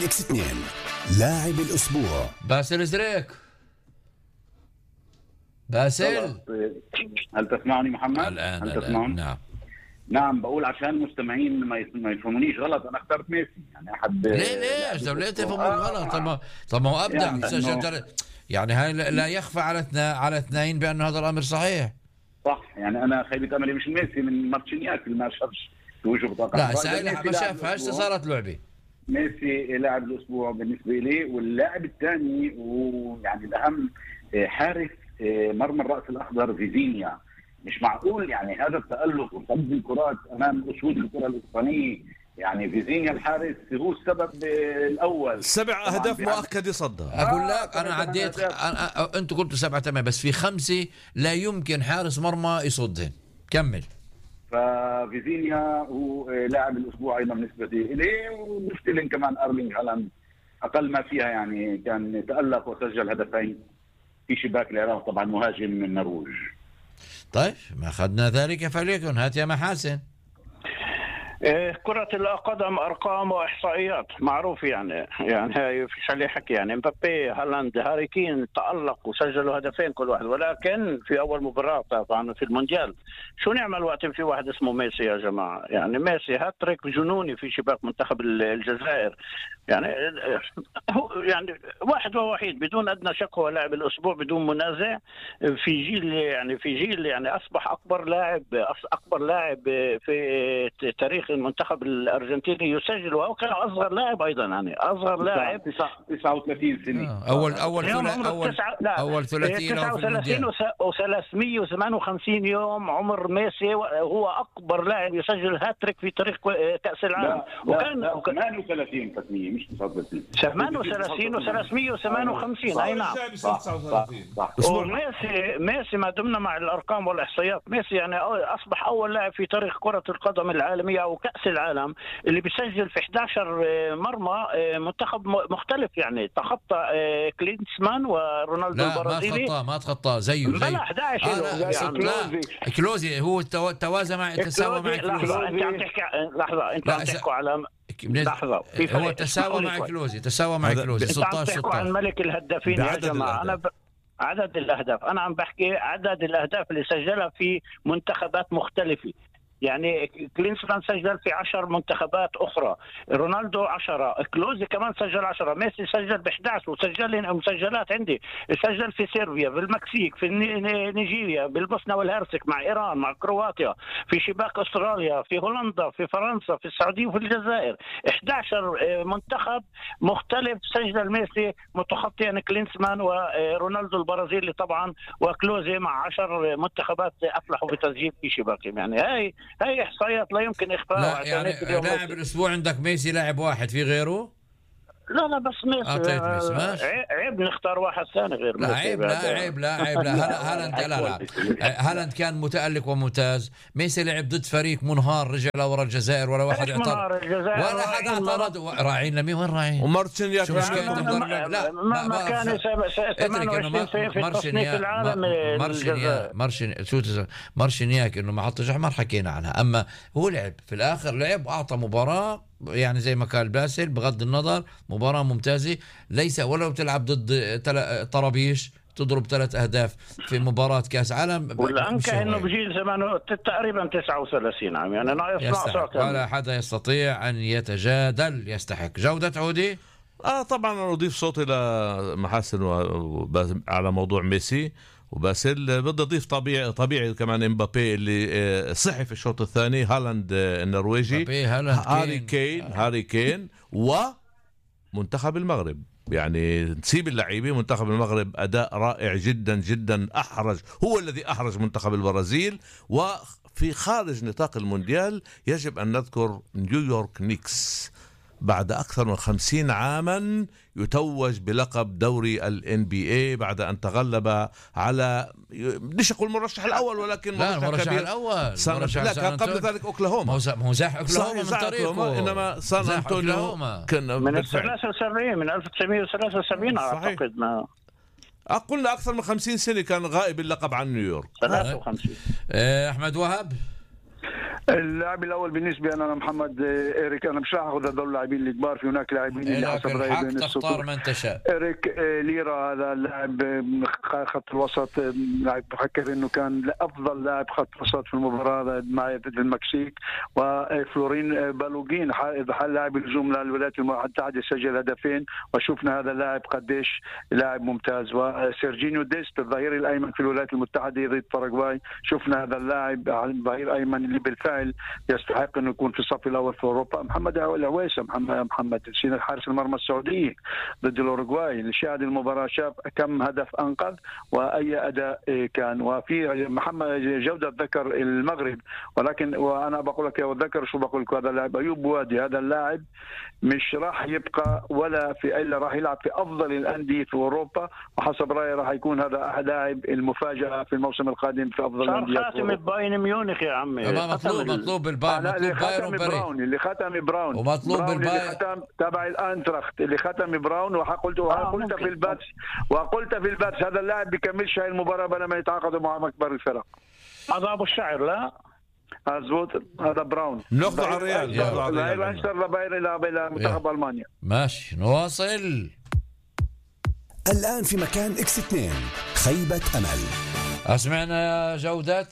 اكس 2 لاعب الأسبوع باسل زريك. باسل، هل تسمعني محمد؟ الآن هل تسمعني؟ نعم. نعم، بقول عشان المستمعين ما يفهمونيش غلط، انا اخترت ميسي يعني احد. ليه تفهموا غلط؟ طب ما هو ابدع يعني سجل يعني هاي لا يخفى على اثنين بأن هذا الامر صحيح. صح، يعني انا خيبة املي مش ميسي من مارتشينياك اللي ما شافش وجهه بطاقه. لا سائل ما شافها، هسه صارت لعبه. ميسي لاعب الاسبوع بالنسبه لي، واللاعب الثاني ويعني الاهم حارس مرمى الراس الاخضر فيزينيا. مش معقول يعني هذا التألق وصد الكرات امام اسود الكره الاسبانيه. يعني فيزينيا الحارس هو السبب الاول. 7 أهداف مؤكد يصدها. اقول لك انا عديت انتوا قلتوا 7 تمام، بس في 5 لا يمكن حارس مرمى يصدهن. كمل. ففيزينيا هو لاعب الاسبوع ايضا بالنسبه لي، ومستلم كمان ارلينغ هالاند اقل ما فيها، يعني كان تألق وسجل هدفين في شباك العراق، طبعا مهاجم من النرويج. طيب ما اخذنا ذلك فليكن، هات يا محاسن. كرة القدم أرقام وإحصائيات معروف، يعني هاي فيش عليه حكي. يعني مبابي، هالاند، هاري كين تألق وسجلوا هدفين كل واحد، ولكن في أول مباراة طبعا في المونديال شو نعمل وقت في واحد اسمه ميسي يا جماعة؟ يعني ميسي هاتريك جنوني في شباك منتخب الجزائر. يعني يعني واحد ووحيد بدون أدنى شك هو لاعب الأسبوع بدون منازع في جيل يعني أصبح أكبر لاعب في تاريخ المنتخب الارجنتيني يسجل، وهو كان اصغر لاعب ايضا، يعني اصغر لاعب 39 سنه. اول 39 و358 يوم عمر ميسي، هو اكبر لاعب يسجل هاتريك في تاريخ كاس العالم. وكان 38 ختميه مش 39. 38 و358. اي نعم صح. ميسي ما دمنا مع الارقام والاحصائيات، ميسي يعني اصبح اول لاعب في تاريخ كره القدم العالميه او كاس العالم اللي بيسجل في 11 مرمى منتخب مختلف. يعني تخطى كلينسمان ورونالدو البرازيلي. ما تخطى زيه بلا 11. كلوزي هو تساوى مع كلوزي. لحظه، انت عم تحكوا على لحظه. هو تساوى مع كلوزي 16 عن ملك الهدافين يا جماعه. انا عدد الاهداف، انا عم بحكي عدد الاهداف اللي سجلها في منتخبات مختلفه. يعني كلينسمان سجل في 10 منتخبات أخرى، رونالدو 10، كلوزي كمان سجل 10، ميسي سجل ب11 وسجل مسجلات عندي، سجل في صربيا، في المكسيك، في نيجيريا، بالبوسنة والهرسك، مع إيران، مع كرواتيا، في شباك أستراليا، في هولندا، في فرنسا، في السعودية وفي الجزائر. 11 منتخب مختلف سجل ميسي متخطيا كلينسمان ورونالدو البرازيلي طبعا وكلوزي مع 10 منتخبات أفلحوا بتسجيل في شباكهم. يعني هاي إحصائيات لا يمكن إخفاءها. لا يعني لاعب الأسبوع عندك ميسي لاعب واحد، في غيره؟ لا بس ميسي عيب نختار واحد ثاني غير لا ميسي. عيب لا هالاند كان متألق وممتاز. ميسي لعب ضد فريق منهار، رجع لورا الجزائر ولا واحد اعترض ولا حد اعترض. راعين لمين؟ وين راعين؟ ومارتشينياك شو مشكلة تحضر؟ لا ما كان 28 في التصنيف العالم. مارشينياك انه ما حطش احمر حكينا عنها، اما هو لعب في الاخر، لعب واعطى مباراة يعني زي ما قال باسل، بغض النظر مباراة ممتازة. ليس ولو تلعب ضد طرابيش تضرب 3 أهداف في مباراة كاس عالم، والأنكى انه بجيل زمانه تقريبا 39 عام، يعني ناقص ولا حدا يستطيع ان يتجادل. يستحق جودة عودي. طبعا انا اضيف صوتي لمحاسن على موضوع ميسي وباسل. بدي اضيف طبيعي كمان امبابي اللي صحي في الشوط الثاني، هالاند النرويجي، هاري كين ومنتخب المغرب. يعني نسيب اللعيبه، منتخب المغرب اداء رائع جدا جدا، هو الذي احرج منتخب البرازيل. وفي خارج نطاق المونديال يجب ان نذكر نيويورك نيكس، بعد أكثر من 50 عاما يتوج بلقب دوري NBA بعد أن تغلب على ليش أقول المرشح الأول، ولكن المرشح الأول لا كان قبل ذلك أوكلاهوما. مزاح أوكلاهوما من طريقه، إنما سان أنطونيو كان من 73 من 1973 أعتقد. ما قلنا أكثر من 50 سنة كان غائب اللقب عن نيويورك. 53. أحمد وهب. اللاعب الاول بالنسبه انا محمد إيريك. انا مش راح اخذ هذول اللاعبين الكبار، في هناك لاعبين اللي حسب رايي بين تختار من تشاء. إيريك ليرا هذا اللاعب خط الوسط، لاعب بفكر انه كان افضل لاعب خط وسط في المباراه مع المكسيك. وفلورين بالوغين لاعب الهجوم للولايات المتحده سجل هدفين، وشفنا هذا اللاعب قديش لاعب ممتاز. وسيرجينيو ديست الظهير الايمن في الولايات المتحده ضد باراغواي، شفنا هذا اللاعب ظهير ايمن اللي بالفعل يستحق انه يكون في الصف الاول في اوروبا. محمد العويسه، محمد حارس المرمى السعودي ضد الاوروغواي، اللي شاهد المباراه شاف كم هدف انقذ واي اداء كان. وفي محمد جوده ذكر المغرب، ولكن وانا بقول لك يا ذكر شو بقول لك، هذا اللاعب ايوب بوادي، هذا اللاعب مش راح يبقى ولا في الا راح يلعب في افضل الانديه في اوروبا، وحسب رايي راح يكون هذا لاعب المفاجاه في الموسم القادم في افضل الانديه. صار خاتم بايرن ميونخ يا عمي. مطلوب البايرن، مطلوب بايرن براون اللي ختم براون، ومطلوب اللي ختم تبع الانتراخت اللي ختم براون. وقلت في البث هذا اللاعب بيكملش هاي المباراه بلا ما يتعاقدوا مع اكبر الفرق. هذا ابو الشعر لا مظبوط، هذا براون ناخذ على الريال، الى منتخب المانيا. ماشي نواصل. الآن في مكان إكس 2 خيبة أمل. أسمعنا جودة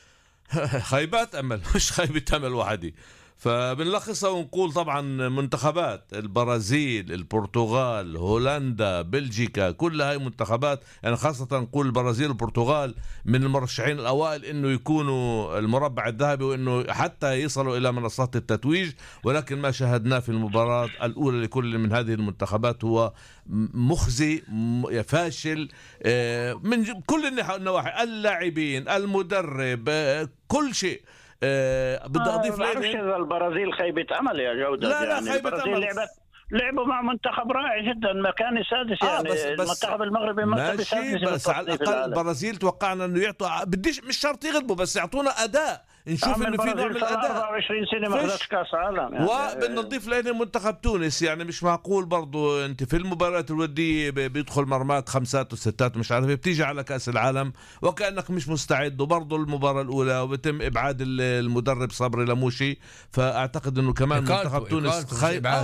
خيبات أمل، مش خيبة أمل وحدي. فبنلخصها ونقول طبعا منتخبات البرازيل، البرتغال، هولندا، بلجيكا، كل هاي منتخبات يعني خاصة نقول البرازيل والبرتغال من المرشحين الأوائل إنه يكونوا المربع الذهبي وإنه حتى يصلوا إلى منصات التتويج. ولكن ما شاهدناه في المباراة الأولى لكل من هذه المنتخبات هو مخزي فاشل من كل النواحي، اللاعبين، المدرب، كل شيء. بدي اضيف ليه البرازيل خيبة امل يا جودة. لا يعني خيبة البرازيل لعبوا مع منتخب رائع جدا، مكان سادس يعني بس المنتخب المغربي مرتبة سادس. بس على الاقل البرازيل توقعنا انه يعطوا، بديش مش شرط يغلبوا بس يعطونا اداء نشوف انه في نوع من الاداء. 24 سنه ما اخذتش كاس عالم يعني. وبدنا نضيف لنا منتخب تونس، يعني مش معقول برضو انت في المباريات الوديه بيدخل مرماك 5 و6 مش عارف، بتيجي على كاس العالم وكانك مش مستعد. وبرضو المباراه الاولى وبتم ابعاد المدرب صبري لموشي، فاعتقد انه كمان منتخب تونس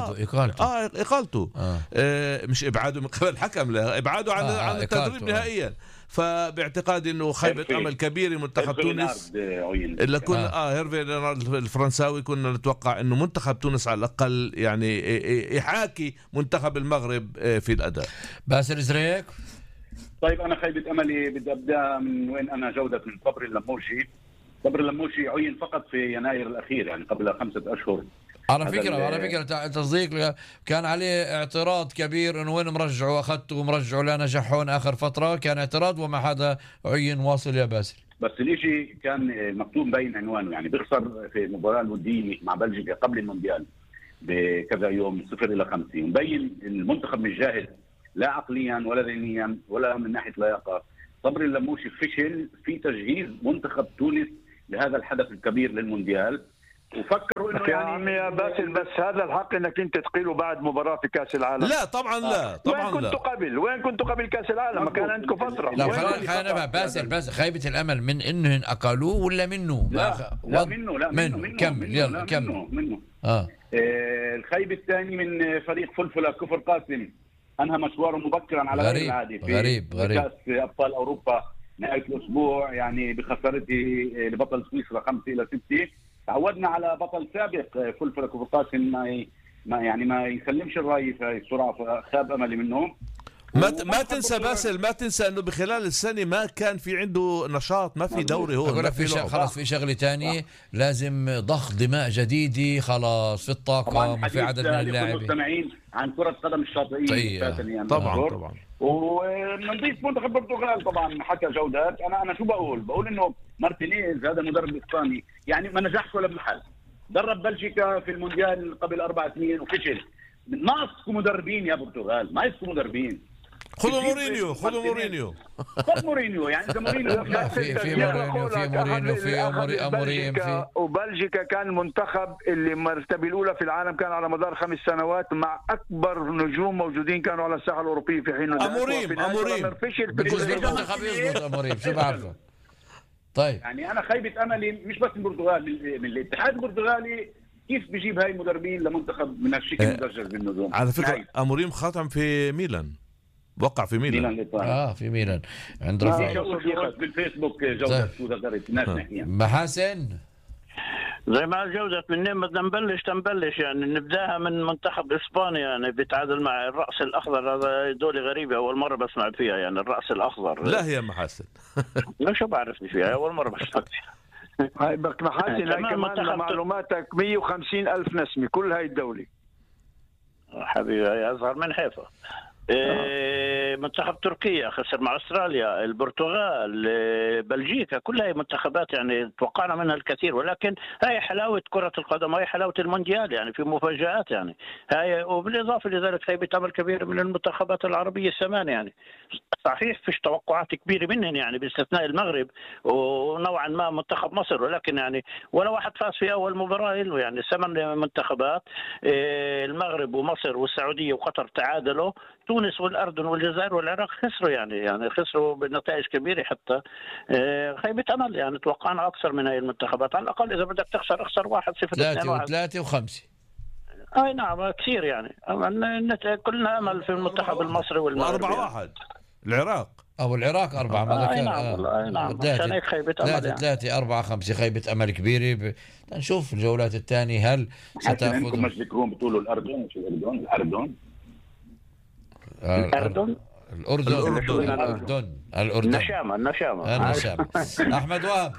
اقالته مش ابعاده من قبل الحكم، لا ابعاده عن التدريب نهائيا. فباعتقادي انه خيبه امل كبيره منتخب تونس. الا كنا هيرفي الفرنساوي كنا نتوقع انه منتخب تونس على الاقل يعني يحاكي منتخب المغرب في الاداء. باسل زريك. طيب انا خيبه املي بدي ابدا من وين انا جوده، من صبري اللموشي. صبري اللموشي عين فقط في يناير الاخير يعني قبل 5 أشهر. على فكرة تصديق كان عليه اعتراض كبير انه وين مرجعوا، اخذته ومرجعوا لا نجحون اخر فترة، كان اعتراض وما حدا عين. واصل يا باسل. بس الاشي كان مكتوب بين عنوانه، يعني بيخسر في المباراة الودية مع بلجيكا قبل المونديال بكذا يوم 0-5، مبين المنتخب مش جاهز لا عقليا ولا ذهنيا ولا من ناحية لياقة. صبري اللموشي فشل في تجهيز منتخب تونس لهذا الحدث الكبير للمونديال، وفكروا انه يا عمي يا باسل بس هذا الحق انك انت تقيله بعد مباراه في كاس العالم. لا طبعا لا طبعا وين كنتوا قبل كاس العالم؟ ما كان عندكم فتره. لا خلينا باسل خيبة الامل من انهم اقالوه ولا منه؟ لا منه. كمل يلا كمل. منه. الخيبة الثاني من فريق فلفلة كفر قاسم، انهى مشواره مبكرا على غير العادي في كاس ابطال اوروبا نهايه الاسبوع، يعني بخسارته لبطل سويسرا 5-6. تعودنا على بطل سابق فلفل كفر قاسم ما يسلمش الراي في السرعه، فخاب املي منهم. ما تنسى باسل، ما تنسى انه بخلال السنه ما كان في عنده نشاط، ما في دوري هون. اقول لك خلاص في شغله ثانيه، لازم ضخ دماء جديده خلاص في الطاقم وفي عدد من اللاعبين. المستمعين عن كره قدم الشاطئين طبعا. ونضيف منتخب البرتغال طبعا حكى جودات. انا شو بقول انه مارتينيز هذا مدرب اسباني يعني ما نجحش ولا بمحل. درب بلجيكا في المونديال قبل 4 سنين وفشل. ناقصكم مدربين يا برتغال، ما يسكم مدربين. خذوا مورينيو خذ مورينيو يعني اذا مورينيو في أموريم وبلجيكا كان المنتخب اللي مرتبه الاولى في العالم، كان على مدار 5 سنوات مع اكبر نجوم موجودين كانوا على الساحه الاوروبيه في حين اموريم فشل بالنسبه للمنتخب. يزبط اموريم شو بعرفه طيب يعني انا خيبه املي مش بس البرتغال، من الاتحاد البرتغالي كيف بيجيب هاي المدربين لمنتخب من هالشكل مدجج بالنجوم. على فكره اموريم ختم في ميلان، وقع في ميلان. في ميلان عند رفيق بالفيسبوك جوده ذكرت الناس نحكيها. محاسن زي ما جودة منين بدنا نبلش يعني نبداها من منتخب اسبانيا، يعني بيتعادل مع الرأس الاخضر. هذا دولة غريبة اول مرة بسمع فيها، يعني الرأس الاخضر. لا هي محاسن لا شو بعرفني فيها، اول مرة بسمع فيها. هاي بك محاسن، هاي كمان لمعلوماتك 150,000 نسمة كل هاي الدولة حبيبي، هي اصغر من حيفا. منتخب تركيا خسر مع استراليا، البرتغال، بلجيكا، كل هاي منتخبات يعني توقعنا منها الكثير، ولكن هاي حلاوه كره القدم، هاي حلاوه المونديال، يعني في مفاجات يعني هاي. وبالاضافه لذلك خيبه امل كبيره من المنتخبات العربيه الثمان، يعني صحيح فيش توقعات كبيره منهن يعني باستثناء المغرب ونوعا ما منتخب مصر، ولكن يعني ولا واحد فاز في اول مباراه له. يعني 8 منتخبات، المغرب ومصر والسعوديه وقطر تعادلوا، تونس والاردن والجزائر والعراق خسروا، يعني خسروا بنتائج كبيره. حتى خيبه امل، يعني توقعنا اكثر من هاي المنتخبات. على الاقل اذا بدك تخسر اخسر 1-0 3 و5. اي نعم كثير، يعني كلنا امل في المنتخب المصري والمغربي. 4-1 العراق او العراق 4 ما ذكر. نعم عشان هيك خيبه امل 3-4-5 خيبه امل كبيره. نشوف الجولات الثانيه هل ستاخذ. مش بتكون بتقولوا الاردن، شو الاردن النشامة. أحمد وهب.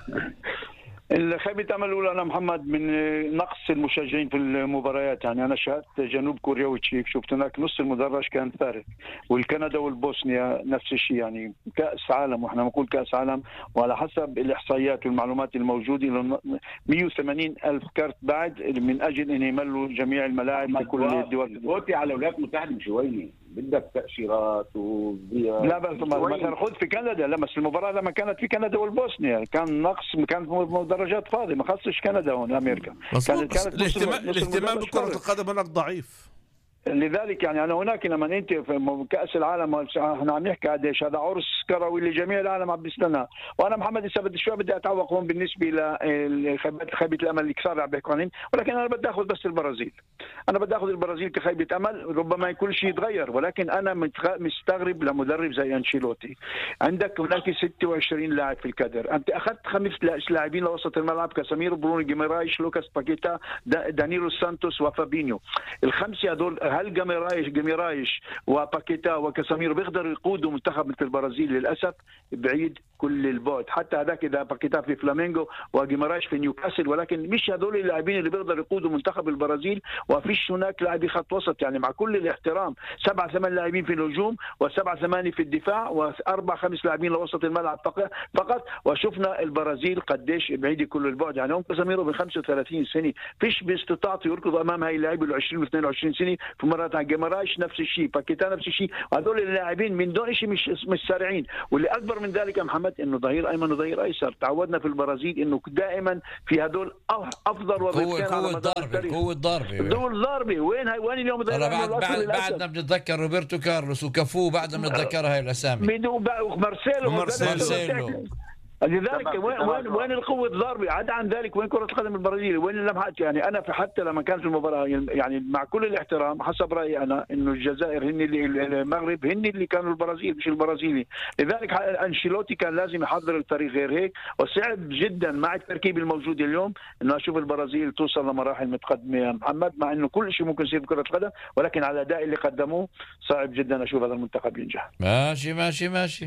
خيبة أمل الأولى أنا محمد من نقص المشجعين في المباريات. يعني أنا شاهدت جنوب كوريا والتشيك، شفت هناك نص المدرج كان فارغ، والكندا والبوسنيا نفس الشيء. يعني كأس عالم، وإحنا بنقول كأس عالم، وعلى حسب الإحصائيات والمعلومات الموجودة 180,000 كارت بعد من أجل أن يملوا جميع الملاعب في كل الدول. قلتي على الولايات المتحدة شوي بدك تأشيرات لا بس مثلا خذ في كندا، لما المباراة لما كانت في كندا والبوسنيا كان نقص، كانت مدرجات فاضية، ما خصش كندا هون أمريكا. كانت الاهتمام بكرة القدم هناك ضعيف. لذلك يعني أنا هناك لما أنت في كأس العالم احنا عم نحكي قديش هذا عرس كروي لجميع العالم عم بيستنى. وأنا محمد لسه بدي شوي بدي أتعوق هون بالنسبة لخيبة الأمل اللي كثار عم بيحكوا عنهم، ولكن أنا بدي أخذ بس البرازيل. أنا بدي أخذ البرازيل كخيبة أمل. ربما كل شيء يتغير، ولكن أنا مستغرب لمدرب زي أنشيلوتي. عندك هناك 26 لاعب في الكادر، أنت أخذت 5 لاعبين لوسط الملعب كاساميرو، برونو جيميرايش، لوكاس باكيتا، دانيلو سانتوس وفابينيو. الخمسة هذول هل جيميرايش وباكيتا وكاساميرو بيقدروا يقودوا منتخب مثل البرازيل؟ للاسف بعيد كل البعد. حتى هذاك اذا باكيتا في فلامينغو وجيميرايش في نيوكاسل، ولكن مش هذول اللاعبين اللي بيقدروا يقودوا منتخب البرازيل. وفيش هناك لاعبي خط وسط، يعني مع كل الاحترام 7-8 لاعبين في الهجوم و7-8 في الدفاع و4-5 لاعبين لوسط الملعب فقط. وشفنا البرازيل قديش بعيد كل البعد. يعني هم كاساميرو ب 35 سنه فيش باستطاعته يركض امام هاي اللاعب ال 20 و22 سنه. في مرات جيميرايش نفس الشيء، باكيتا نفس الشيء. وهذول اللاعبين من دون شيء مش سارعين. واللي اكبر من ذلك يا محمد انه ظهير ايمن وظهير ايسر. تعودنا في البرازيل انه دائما في هذول افضل وظيفتين على مدار التاريخ. قوة ضربة وين اليوم بعدنا بنتذكر روبرتو كارلوس وكافو، بعدنا بنتذكر هاي الاسامي ومارسيلو. لذلك وين القوة الضاربة؟ عدا عن ذلك وين كرة القدم البرازيلية؟ وين اللمحات؟ يعني أنا حتى لما كانت في المباراة، يعني مع كل الاحترام حسب رأيي أنا إنه الجزائر هن اللي المغرب هن اللي كانوا البرازيل مش البرازيلي. لذلك أنشيلوتي كان لازم يحضر الفريق غير هيك، وصعب جدا مع التركيب الموجود اليوم إنه أشوف البرازيل توصل لمراحل متقدمة يا محمد، مع إنه كل شيء ممكن يصير في كرة القدم، ولكن على الأداء اللي قدموه صعب جدا أشوف هذا المنتخب ينجح. ماشي.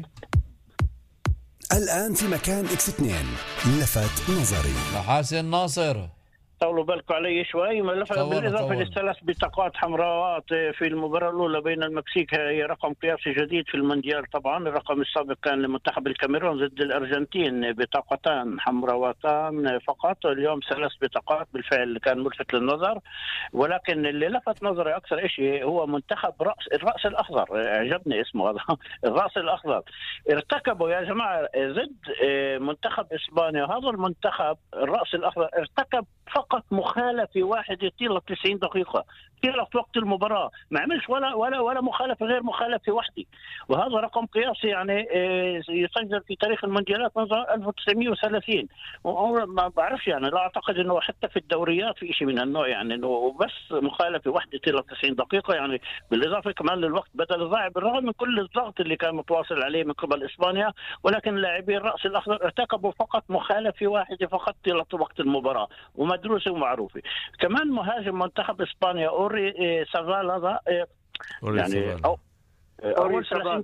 الآن في مكان إكس 2 لفت نظري. محاسن ناصر. طولوا بالكم علي شوي. بالإضافة للثلاث بطاقات حمراء في المباراة الأولى بين المكسيك، هي رقم قياسي جديد في المونديال. طبعا الرقم السابق كان لمنتخب الكاميرون ضد الأرجنتين بطاقتان حمراوتان فقط. اليوم 3 بطاقات بالفعل كان ملفت للنظر. ولكن اللي لفت نظري أكثر شيء هو منتخب الرأس الأخضر. عجبني اسمه هذا الرأس الأخضر. ارتكبوا يا جماعة ضد منتخب إسبانيا، هذا المنتخب الرأس الأخضر ارتكب فقط مخالفة واحدة طيلة 90 دقيقة. طيلة وقت المباراة، ما عملش ولا مخالفة غير مخالفة واحدة، وهذا رقم قياسي يعني يسجل في تاريخ المونديالات منذ 1930. ما بعرفش يعني، لا أعتقد أنه حتى في الدوريات في شيء من النوع، يعني أنه بس مخالفة واحدة طيلة 90 دقيقة يعني، بالإضافة كمان للوقت بدل الضائع، بالرغم من كل الضغط اللي كان متواصل عليه من قبل إسبانيا، ولكن لاعبي الرأس الأخضر ارتكبوا فقط مخالفة واحدة فقط طيلة وقت المباراة، ومدروسة ومعروفة. كمان مهاجم منتخب إسبانيا أوري سافال هذا يعني أول 30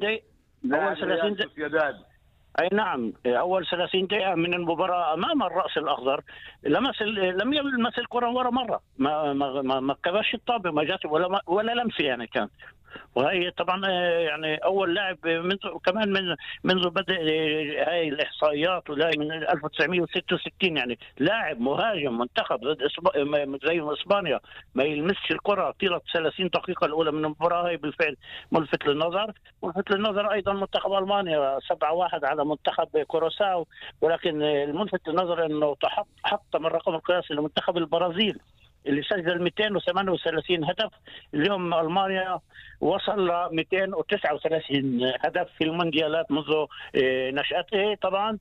دقيقة أي نعم، أول 30 دقيقة من المباراة أمام الرأس الأخضر لم يلمس الكرة ولا مرة، ما كبش الطابة، ما جات ولا لمسة يعني كان. وهي طبعا يعني اول لاعب منذ بدء هاي الاحصائيات، ولا من 1966 يعني لاعب مهاجم منتخب زي اسبانيا ما يلمسش الكره طيله 30 دقيقه الاولى من المباراه. هي بالفعل ملفت للنظر ايضا منتخب المانيا 7-1 على منتخب كوروساو، ولكن الملفت للنظر انه حطم الرقم القياسي لمنتخب البرازيل اللي سجل 238 هدف. اليوم ألمانيا وصل ل 239 هدف في المونديالات منذ نشأته طبعا.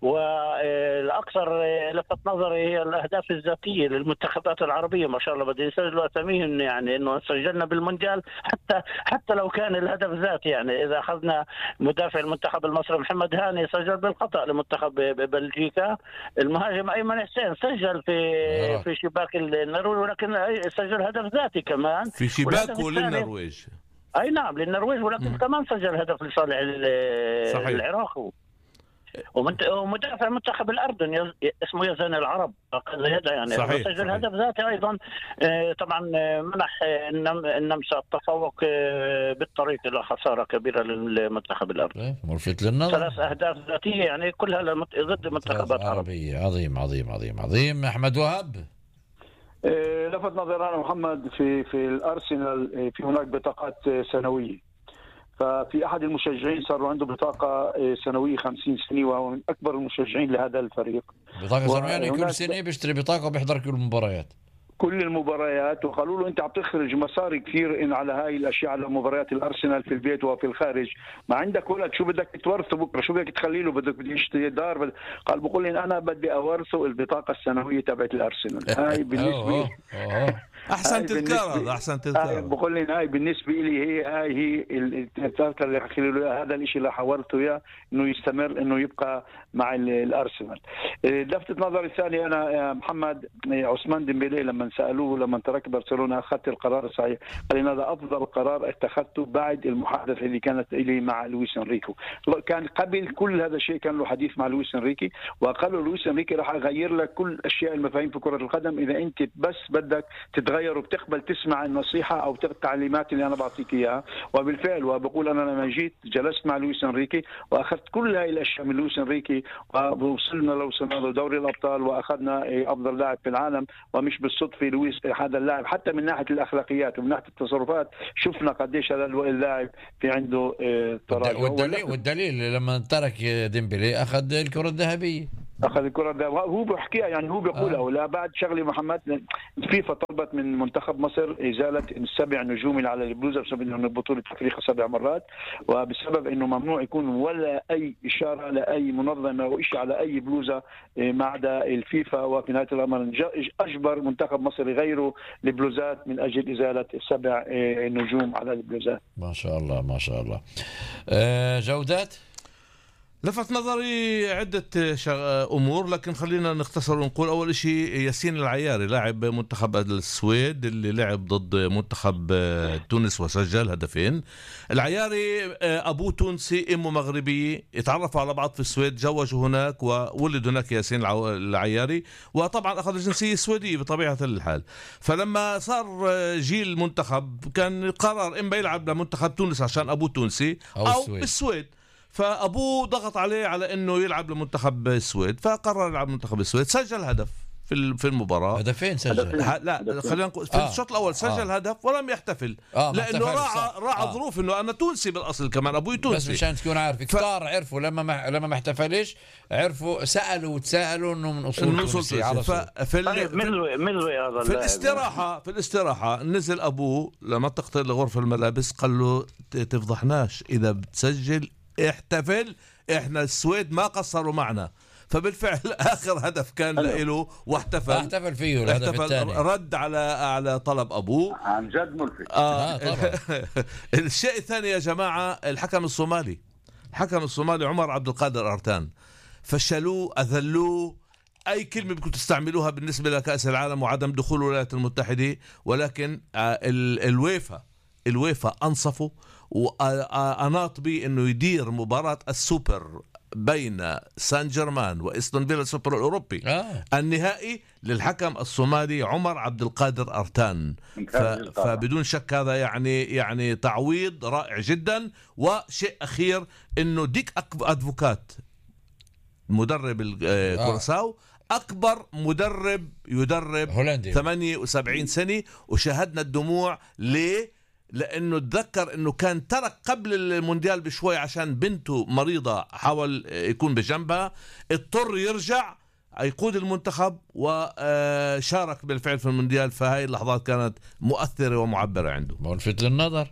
والأكثر لفت نظري هي الأهداف الذاتية للمنتخبات العربية، ما شاء الله بدي يسجلوا أساميهم، يعني إنه سجلنا بالمونديال حتى لو كان الهدف ذاتي. يعني إذا أخذنا مدافع المنتخب المصري محمد هاني سجل بالخطأ لمنتخب بلجيكا، المهاجم أيمن حسين سجل في شباك النرويج، ولكن سجل هدف ذاتي كمان في شباكه للنرويج. اي نعم للنرويج، ولكن كمان سجل هدف لصالح العراق. ومدافع منتخب الاردن اسمه يزن العرب يعني سجل هدف ذاتي ايضا. طبعا منح النمسا التفوق بالطريق الى خساره كبيره للمنتخب الاردن. ملفت للنظر 3 أهداف ذاتيه يعني كلها ضد منتخبات عربيه. عظيم عظيم عظيم عظيم. احمد وهب، لفت نظر أنا محمد في الأرسنال في هناك بطاقات سنوية، ففي أحد المشجعين صاروا عنده بطاقة سنوية 50 سنة، وهو من أكبر المشجعين لهذا الفريق. بطاقة سنوية يعني كل سنة بيشتري بطاقة وبيحضر كل المباريات، وقالوا له انت عم تخرج مصاري كثير على هاي الاشياء، على مباريات الارسنال في البيت وفي الخارج، ما عندك ولد شو بدك تورثه بكره، شو بدك تخلي له، بدك يشتري دار قال بقول لي انا بدي اورثه البطاقه السنويه تبعت الارسنال. هاي بالنسبه لي احسن تذكار بقول لي هاي بالنسبه لي هي التذكره اللي حكي له هذا الشيء اللي حورته اياه انه يستمر انه يبقى مع الارسنال. لفتت نظري الثاني انا يا محمد عثمان ديمبلي لما سالوه لما ترك برشلونه اخذت القرار الصحيح، قال لي هذا افضل قرار اتخذته بعد المحادثه اللي كانت لي مع لويس انريكو. كان قبل كل هذا الشيء كان له حديث مع لويس انريكي، وقال له لويس انريكي راح اغير لك كل اشياء المفاهيم في كره القدم اذا انت بس بدك تتغير وبتقبل تسمع النصيحه او التعليمات اللي انا بعطيك اياها. وبالفعل وبقول انا لما جيت جلست مع لويس انريكي واخذت كل هاي الاشياء من لويس انريكي، ووصلنا لدوري الابطال واخذنا افضل لاعب في العالم. ومش بالصدفه لويس هذا اللاعب حتى من ناحيه الاخلاقيات ومن ناحيه التصرفات شفنا قديش هذا اللاعب في عنده تراجع. والدليل لما ترك ديمبلي اخذ الكره الذهبيه. هو بيحكيها يعني هو بيقولها. ولا بعد شغله محمد، فيفا طلبت من منتخب مصر ازاله 7 نجوم على البلوزه بسبب انه البطوله تفريقها 7 مرات، وبسبب انه ممنوع يكون ولا اي اشاره لاي منظمه او شيء على اي بلوزه ما عدا الفيفا. وفي نهايه الامر اجبر منتخب مصر يغيروا البلوزات من اجل ازاله 7 نجوم على البلوزات. ما شاء الله ما شاء الله. جودات لفت نظري عدة أمور، لكن خلينا نختصر ونقول أول شيء ياسين العياري لاعب منتخب السويد اللي لعب ضد منتخب تونس وسجل هدفين. العياري أبوه تونسي أمه مغربية، اتعرفوا على بعض في السويد، جوجوا هناك وولد هناك ياسين العياري، وطبعا أخذ الجنسية السويدية بطبيعة الحال. فلما صار جيل المنتخب كان قرر إما يلعب لمنتخب تونس عشان أبوه تونسي أو بالسويد، فأبوه ضغط عليه على أنه يلعب لمنتخب السويد، فقرر يلعب لمنتخب السويد. سجل هدف في المباراة. هدفين سجل. لا خلينا نقول في الشوط الأول سجل هدف ولم يحتفل لأنه راعى ظروف إنه أنا تونسي بالأصل، كمان أبوي تونسي. بس مشان تكون عارف كتار عرفوا لما ما احتفلش، عرفوا سألوا وتساءلوا إنه من أصول تونسي على طول. في الاستراحة نزل أبوه لمنطقة غرفة الملابس قال له تفضحناش إذا بتسجل احتفل، إحنا السويد ما قصروا معنا. فبالفعل آخر هدف كان له واحتفل فيه الهدف الثاني، رد على طلب أبوه. عن جد ملفت. الشيء الثاني يا جماعة الحكم الصومالي عمر عبد القادر أرتان، فشلوه، أذلوه، أي كلمة بدكم تستعملوها بالنسبة لكأس العالم وعدم دخول الولايات المتحدة، ولكن الويفا أنصفوا وأناط به أنه يدير مباراة السوبر بين سان جيرمان وإستون فيلا السوبر الأوروبي النهائي للحكم الصومالي عمر عبد القادر أرتان. فبدون شك هذا يعني تعويض رائع جدا. وشيء أخير أنه ديك أدفوكات مدرب الكورساو أكبر مدرب يدرب هولندي 78 سنة، وشاهدنا الدموع. ليه؟ لأنه تذكر أنه كان ترك قبل المونديال بشوي عشان بنته مريضة، حاول يكون بجنبها، اضطر يرجع يقود المنتخب وشارك بالفعل في المونديال. فهاي اللحظات كانت مؤثرة ومعبرة عنده. ملفت للنظر.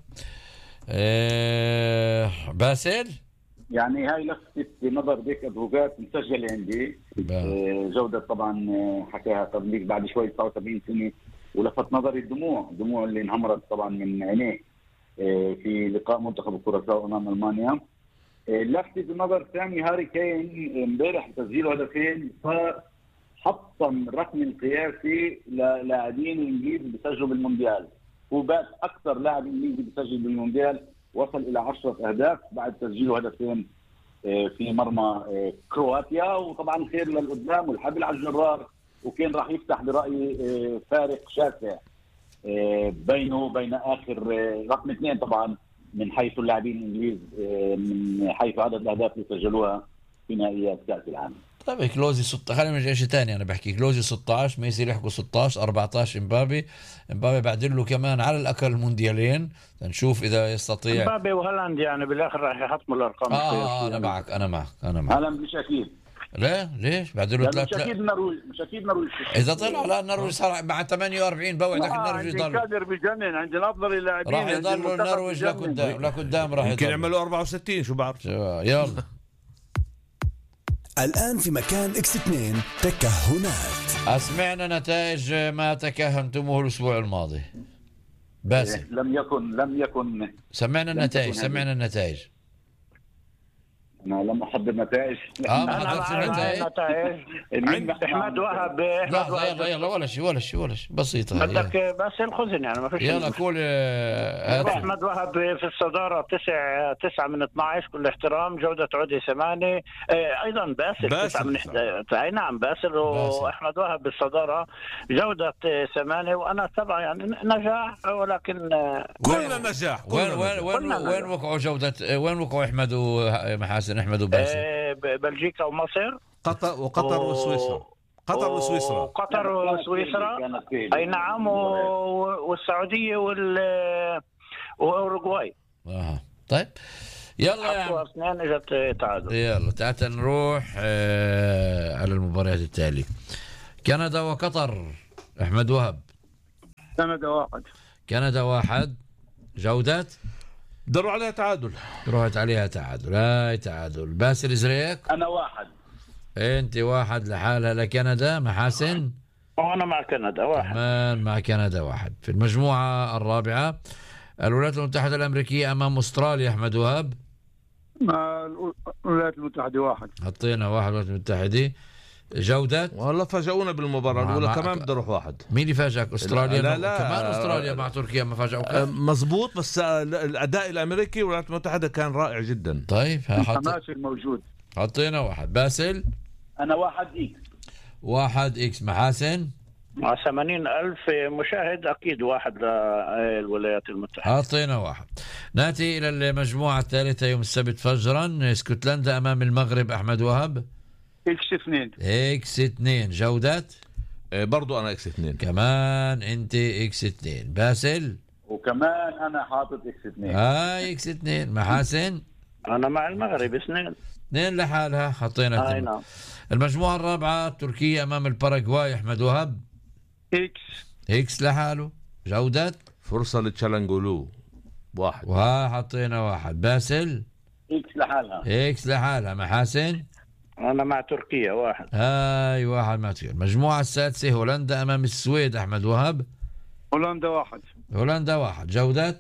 باسل يعني هاي لفتت نظر ديك أدفوكات مسجلة عندي. جودة طبعا حكاها قبل بعد شوي 79 سنة، ولفت نظري الدموع اللي انهمرت طبعا من عينيه في لقاء منتخب الكورساو امام المانيا. لفتت النظر ثاني هاري كين امبارح تسجيله هدفين، فحطم الرقم القياسي للاعبين الانجليز بيسجلوا بالمونديال. هو بات اكثر لاعب انجليزي بيسجل بالمونديال، وصل الى 10 اهداف بعد تسجيله هدفين في مرمى كرواتيا. وطبعا خير للقدام والحبل على الجرار، وكان راح يفتح برأيي فارق شاسع بينه وبين آخر رقم 2 طبعا من حيث اللاعبين الإنجليز، من حيث عدد الأهداف اللي سجلوها في نهائيات كأس العالم. طيب كلوزي خلينا من شيء ثاني. أنا بحكي كلوزي 16، ميسي لحقوا 16، 14 إمبابي بعدل له كمان على الأقل مونديالين، نشوف إذا يستطيع. إمبابي وهالاند يعني بالآخر راح يحطموا الأرقام. أنا معك. هالاند مش أكيد. لا ليش بعدله 3؟ مش اكيد نرويج اذا طلع لا النرويج صار مع 48 بوعدك النرويج يضل كادر بجنن، عندنا افضل اللاعبين راح يضلوا النرويج لقدام راح يمكن يعملوا 64 شو بعرف. يلا الآن في مكان إكس 2 تكهنات. أسمعنا نتائج ما تكهنتموه الأسبوع الماضي. باسل لم يكن سمعنا النتائج. أنا لم أحضر نتائج. ما حضرتش النتائج. أحمد وهب. يلا ولا شيء بسيطة. بدك بس خذني يعني ما فيش. يلا قول. أحمد وهب في الصدارة 9 من 12 كل احترام. جودة عودي 8. أيضا باسل 9 من 11. نعم باسل وأحمد وهب بالصدارة جودة 8 وأنا 7. يعني نجاح ولكن كلنا نجاح. وين وقعوا جودة؟ وين وقعوا أحمد ومحاسن؟ أحمد وباسل بلجيكا ومصر وقطر وسويسرا. قطر وسويسرا أي نعم، والسعودية وأوروغواي. طيب يلا يعني اثنين اجت تعادل. يلا تعال نروح على المباريات التالية. كندا وقطر. أحمد وهب. كندا 1. جودات دروا عليها تعادل. روحت عليها تعادل. هاي تعادل. باسل زريك. أنا 1. أنت 1 لحالها لكندا. محاسن. وأنا مع كندا 1. كمان مع كندا 1. في المجموعة الرابعة الولايات المتحدة الأمريكية أمام أستراليا. أحمد وهب. مع الولايات المتحدة 1. حطينا 1 الولايات المتحدة. جودة والله فاجأونا بالمباراة الأولى كمان بدي أروح 1. مين اللي فاجأك؟ أستراليا؟ لا كمان أستراليا مع تركيا ما فاجأوك؟ مزبوط، بس الأداء الأمريكي والولايات المتحدة كان رائع جدا. طيب موجود. حطينا 1. باسل. أنا 1 إكس. 1 إكس. محاسن. مع 80,000 مشاهد أكيد 1 للولايات المتحدة. حطينا 1. نأتي إلى المجموعة الثالثة يوم السبت فجرا. اسكتلندا أمام المغرب. أحمد وهب. إكس 2. إكس 2. جودات برضو انا اكس 2. كمان انت اكس 2. باسل؟ وكمان انا حاطط اكس 2. اكس 2. محاسن؟ انا مع المغرب 2 لحالها حطينا. نعم. المجموعة الرابعة تركيا امام الباراغواي. احمد وهب؟ اكس لحاله. جودة؟ فرصة لتشالنغولو 1. حطينا 1. باسل؟ اكس لحالها. محاسن؟ انا مع تركيا 1. 1 مع تركيا. المجموعة السادسة هولندا امام السويد. احمد وهب؟ هولندا 1. هولندا 1. جودة؟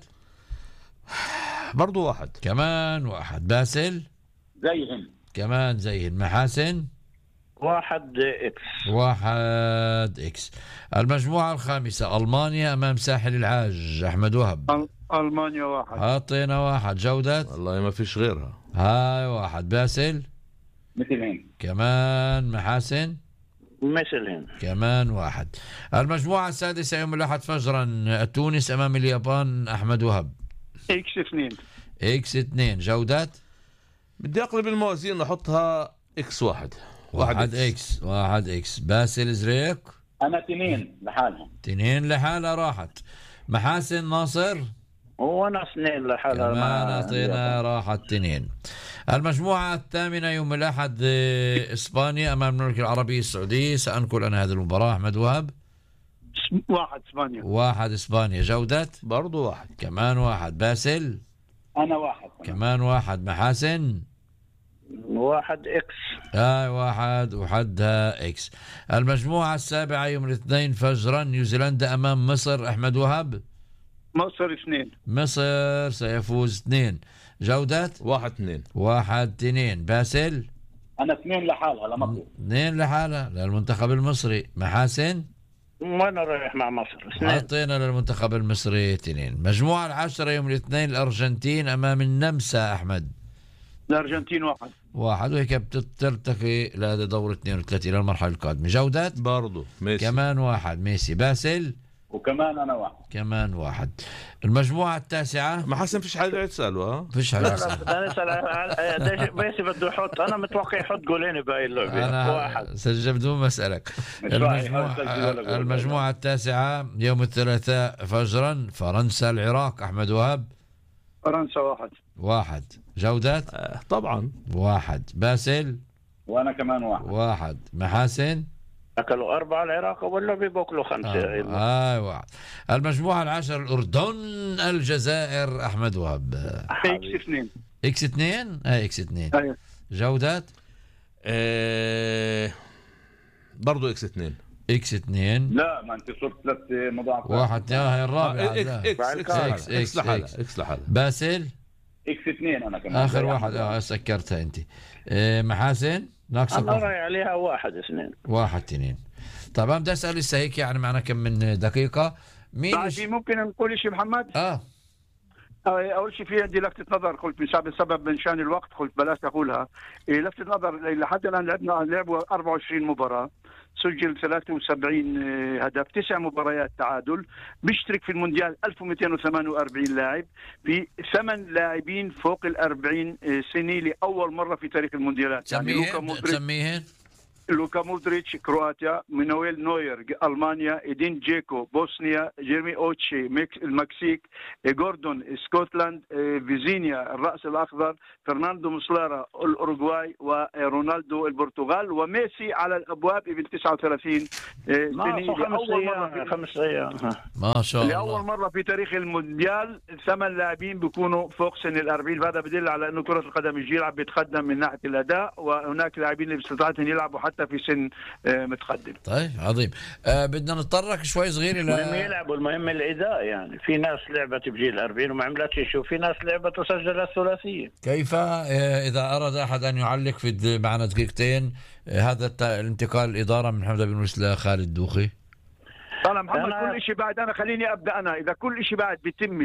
برضو 1. كمان 1. باسل؟ زيهم. كمان زيهم. محاسن؟ 1 اكس. 1 اكس. المجموعة الخامسة ألمانيا أمام ساحل العاج. أحمد وهب؟ ألمانيا 1. حطينا 1. جودة؟ والله ما فيش غيرها. هاي 1. باسل؟ مثلهم. كمان. محاسن؟ مثلهم. كمان 1. المجموعة السادسة يوم الأحد فجرا تونس أمام اليابان. أحمد وهب؟ اكس 2. اكس 2. جودة؟ بدي اقلب الموازين احطها اكس 1. 1 اكس. 1 اكس. باسل زريق؟ انا 2 لحالهم. 2 لحالها راحت. محاسن ناصر؟ وانا 2 لحالها. كمان اعطينا راحت 2. المجموعة الثامنة يوم الأحد إسبانيا أمام المملكة العربية السعودية. سأنقل أنا هذه المباراة. أحمد وهب؟ 1 إسبانيا. 1 إسبانيا. جودة؟ برضو 1. كمان 1. باسل؟ انا 1. كمان 1. محاسن؟ 1 اكس. 1 وحدها اكس. المجموعة السابعة يوم الاثنين فجرا نيوزيلندا أمام مصر. أحمد وهب؟ مصر 2. مصر سيفوز 2. جودة؟ 1-2. 1-2. باسل؟ انا 2 لحالها لمصر. 2 لحالها للمنتخب المصري. محاسن؟ وانا رايح مع مصر 2. حطينا للمنتخب المصري 2. مجموعة العشرة يوم الاثنين الأرجنتين أمام النمسا. أحمد؟ الأرجنتين 1. وهيك بترتقي لهذا دور 32 للمرحلة القادمة. جودة؟ برضو ميسي. كمان 1 ميسي. باسل؟ وكمان انا 1. كمان 1. المجموعة التاسعة ما حسن فيش حاجة تسأله. ها فيش حاجة. بدنا نسأل ميسي بده يحط. انا متوقع يحط جولين بهاي اللعبة. أنا 1. سجل بدون ما أسألك. المجموعة التاسعة يوم الثلاثاء فجرا فرنسا العراق. أحمد وهب؟ فرنسا 1. 1. جودة؟ طبعا 1. باسل؟ وانا كمان 1. 1. محاسن؟ أكلوا 4 العراق ولا بيبوكلوا 5. 1. المجموعة العاشرة الأردن الجزائر. أحمد وهب؟ اكس 2. اكس 2. اكس 2. أيوة. جودة؟ برضو اكس 2. اكس 2. لا ما انت صرت 3 مضاعفات. 1. هي الرابعة. اكس لحالها. باسل؟ اكس 2 انا كمان. آخر واحد سكرتها أنت. محاسن؟ ناقصك أنا راي عليها 1-2. 1-2. طبعا بدي أسأل لسه هيك يعني معنا كم من دقيقة. مين ممكن نقول شيء محمد؟ اول شيء في عندي لفتة نظر. قلت بسبب من شان الوقت قلت بلاش اقولها. لفتة نظر لحد الان لعبوا 24 مباراة. سجل 73 هدف. 9 مباريات تعادل. بيشترك في المونديال 1248 لاعب. في 8 لاعبين فوق 40 سنة لأول مرة في تاريخ المونديالات. تسميهن؟ لوكا مودريتش كرواتيا. مانويل نوير ألمانيا. إدين جيكو بوسنيا. جيرمي أوتشي المكسيك. جوردون اسكتلند. فيزينيا الرأس الأخضر. فرناندو مسلارا الأوروغواي. ورونالدو البرتغال. وميسي على الأبواب ابن 39 سنة. 5 أيام. ما شاء الله. لأول مرة في تاريخ المونديال 8 لاعبين بيكونوا فوق سن 40. هذا بدل على أنه كرة القدم الجيل عم بيتقدم من ناحية الأداء. وهناك لاعبين اللي باستطاعتهم يلعبوا حتى في سن متقدم. طيب عظيم. بدنا نتطرق شوي صغير الى المهم يلعبوا. المهم الاداء يعني. في ناس لعبت بجيل 40 وما عملتش شيء. وفي ناس لعبت وسجلت ثلاثيه. كيف اذا اراد احد ان يعلق في معنا دقيقتين هذا الانتقال الاداره من محمد بن مرسي لخالد دوخي؟ طالما محمد كل شيء بعد. انا خليني ابدا. انا اذا كل شيء بعد بيتمش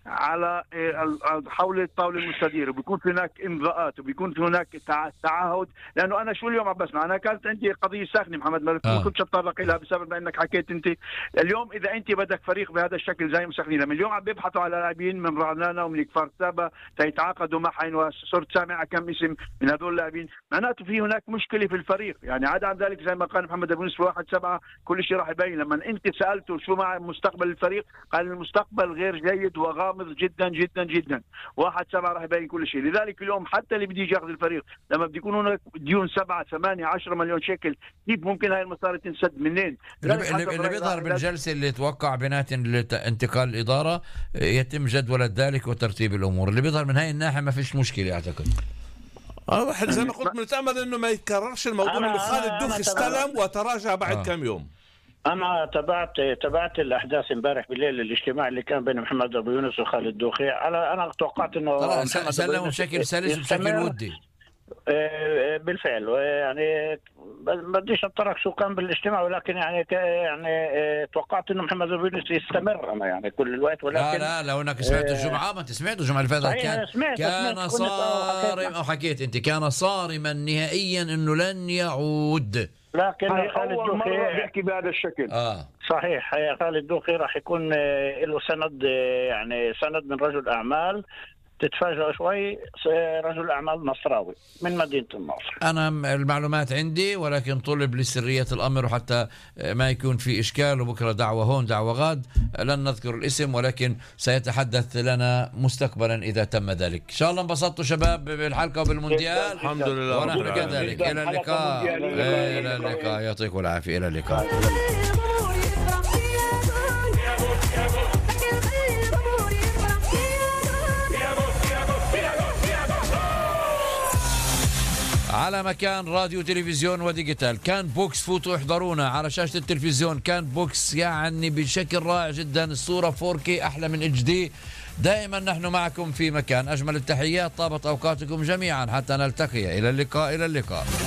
على حول الطاوله المستديره، وبيكون في هناك امضاءات وبيكون في هناك تعهد. لانه انا شو اليوم عم بسمع، انا كانت عندي قضيه ساخنه محمد ما كنتش اتطرق لها بسبب انك حكيت انت. اليوم اذا انت بدك فريق بهذا الشكل زي مسخنين، من اليوم عم بيبحثوا على لاعبين من رعنانه ومن كفار سابا تيتعاقدوا معهم، وصرت سامع كم اسم من هذول اللاعبين، معناته في هناك مشكله في الفريق. يعني عدا عن ذلك زي ما قال محمد ابو يوسف 1/7 كل شيء راح يبين. لما انت سالته شو مع مستقبل الفريق قال المستقبل غير جيد وغامض جدا جدا جدا. 1/7 راح يبين كل شيء. لذلك اليوم حتى اللي بده يجي ياخذ الفريق لما بده يكون هناك ديون 7 8 10 مليون شيكل، كيف ممكن هاي المصاري تنسد منين؟ اللي بيظهر بالجلسه اللي توقع بينات انتقال الاداره يتم جدولة ذلك وترتيب الامور، اللي بيظهر من هاي الناحيه ما فيش مشكله اعتقد. زي ما قلت بنتامل انه ما يتكررش الموضوع اللي خالد دوخي استلم وتراجع بعد كم يوم. انا تابعت الاحداث امبارح بالليل، الاجتماع اللي كان بين محمد ابو يونس وخالد دوخي. انا توقعت انه سلموا بشكل سلس وبشكل ودي بالفعل. يعني بديش اتطرق شو كان بالاجتماع، ولكن يعني توقعت انه محمد ابو يونس يستمر انا يعني كل الوقت. ولكن لا لو انك سمعت الجمعه، ما انت سمعت الجمعه اللي فاتت كان صارم، او حكيت انت كان صارما نهائيا انه لن يعود. لكن خالد دوخي بيحكي بهذا الشكل. صحيح. خالد دوخي راح يكون له سند، يعني سند من رجل اعمال. تتفاجئ شوي، رجل أعمال نصراوي من مدينة الناصر. أنا المعلومات عندي، ولكن طلب لسرية الأمر وحتى ما يكون في إشكال، وبكرة دعوة هون دعوة غاد، لن نذكر الاسم ولكن سيتحدث لنا مستقبلا إذا تم ذلك. إن شاء الله انبسطتوا شباب بالحلقة وبالمونديال. الحمد لله ونحن كذلك. إلى اللقاء. إلى اللقاء، يعطيكم العافية. إلى اللقاء. على مكان راديو تلفزيون وديجيتال كان بوكس، فوتوا احضرونا على شاشة التلفزيون. كان بوكس يعني بشكل رائع جدا، الصورة 4K أحلى من HD. دائما نحن معكم في مكان. أجمل التحيات، طابت أوقاتكم جميعا حتى نلتقي. إلى اللقاء. إلى اللقاء.